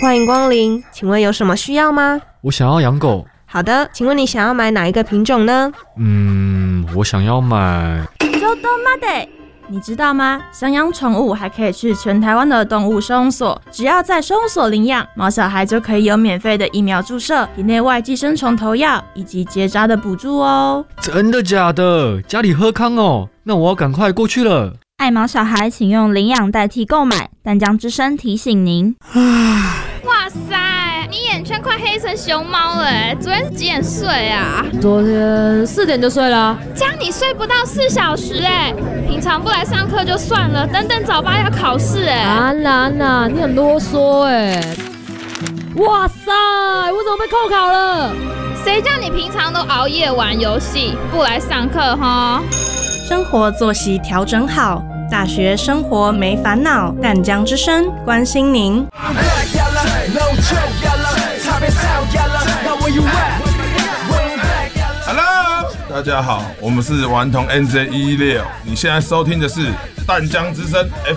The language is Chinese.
欢迎光临，请问有什么需要吗？ 我想要养狗。 好的，请问你想要买哪一个品种呢？ 我想要买。 你知道吗？想养宠物还可以去全台湾的动物收容所，只要在收容所领养，毛小孩就可以有免费的疫苗注射、体内外寄生虫投药以及结扎的补助哦。 真的假的？家里喝康哦，那我要赶快过去了。 爱毛小孩请用领养代替购买，淡江之声提醒您。 哇塞，你眼圈快黑成熊猫了耶！昨天是几点睡啊？ 昨天4点就睡了。 这样你睡不到4小时哎！平常不来上课就算了，等早八要考试哎。 安娜，你很啰嗦哎！哇塞，我怎么被扣考了？ 谁叫你平常都熬夜玩游戏，不来上课哈？ 生活作息调整好，大学生活没烦恼。淡江之声关心您。 Hello， 大家好，我们是顽童 NJ116，你现在收听的是淡江之声